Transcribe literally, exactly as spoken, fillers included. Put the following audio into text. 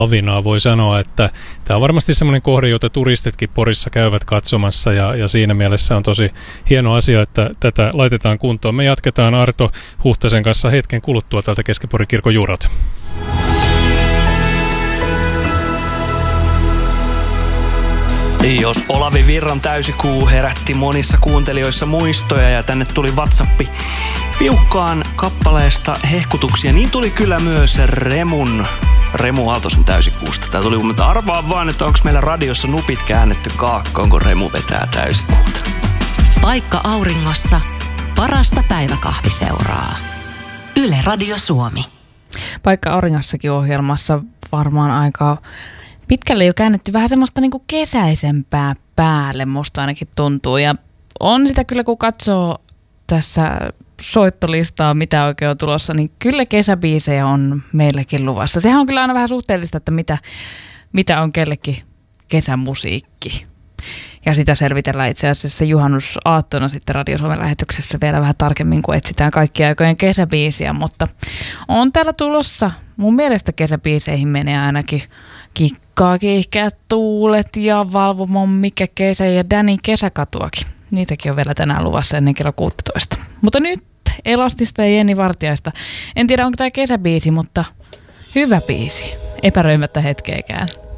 Avinaa voi sanoa, että tämä on varmasti semmoinen kohde, jota turistitkin Porissa käyvät katsomassa ja, ja siinä mielessä on tosi hieno asia, että tätä laitetaan kuntoon. Me jatketaan Arto Huhtasen kanssa hetken kuluttua täältä Keski-Porin kirkon juurelta. Jos Olavi Virran täysikuu herätti monissa kuuntelijoissa muistoja ja tänne tuli WhatsAppi piukkaan kappaleesta hehkutuksia, niin tuli kyllä myös Remun, Remu Aaltosen täysikuusta. Tää tuli, mutta arvaa vaan, että onko meillä radiossa nupit käännetty kaakkoon, kun Remu vetää täysikuuta. Paikka auringossa, parasta päiväkahviseuraa. Yle Radio Suomi. Paikka aurinkossakin ohjelmassa varmaan aika pitkälle jo käännetty vähän semmoista niinku kesäisempää päälle, musta ainakin tuntuu. Ja on sitä kyllä, kun katsoo tässä soittolistaa, mitä oikein on tulossa, niin kyllä kesäbiisejä on meillekin luvassa. Sehän on kyllä aina vähän suhteellista, että mitä, mitä on kellekin kesämusiikki. Ja sitä selvitellään itse asiassa juhannusaattona sitten Radio Suomen lähetyksessä vielä vähän tarkemmin, kun etsitään kaikkia aikojen kesäbiisiä. Mutta on täällä tulossa, mun mielestä kesäbiiseihin menee ainakin Kikkaa, kiihkeät tuulet ja Valvomon Mikä kesä ja Dani kesäkatuakin. Niitäkin on vielä tänään luvassa ennen kello kuusitoista. Mutta nyt Elostista ja Jenni Vartiaista. En tiedä, onko tämä kesäbiisi, mutta hyvä biisi. Epäröimättä hetkeäkään.